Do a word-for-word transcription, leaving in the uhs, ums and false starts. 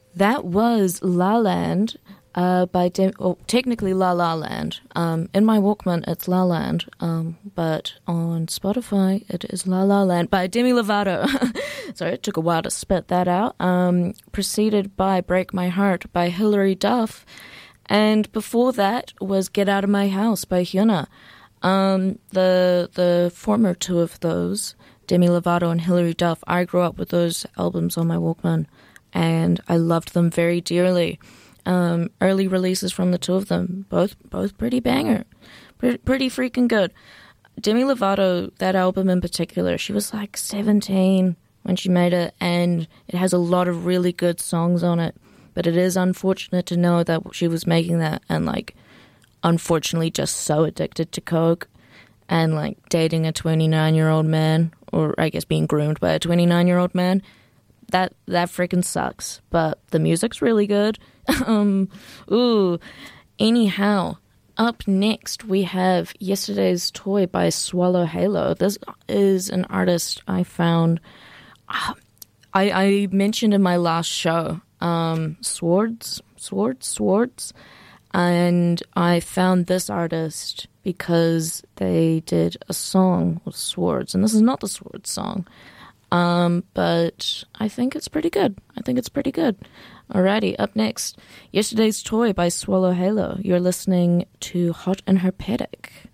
That was La Land uh, by Dem- oh, technically La La Land. Um, in my Walkman, it's La Land, um, but on Spotify, it is La La Land by Demi Lovato. Sorry, it took a while to spit that out. Um, preceded by Break My Heart by Hilary Duff, and before that was Get Out of My House by Hyuna. Um, the the former two of those, Demi Lovato and Hilary Duff, I grew up with those albums on my Walkman, and I loved them very dearly. Um, early releases from the two of them, both both pretty banger, pretty, pretty freaking good. Demi Lovato, that album in particular, she was like seventeen when she made it, and it has a lot of really good songs on it. But it is unfortunate to know that she was making that and like, unfortunately, just so addicted to coke and like dating a twenty-nine-year-old man, or I guess being groomed by a twenty-nine-year-old man. That that freaking sucks, but the music's really good. um, ooh. Anyhow, up next we have Yesterday's Toy by Swallow Halo. This is an artist I found. Uh, I, I mentioned in my last show, um, Swords, Swords, Swords, and I found this artist because they did a song with Swords, and this is not the Swords song. Um, but I think it's pretty good. I think it's pretty good. Alrighty, up next, Yesterday's Toy by Swallow Halo. You're listening to Hot and Herpetic.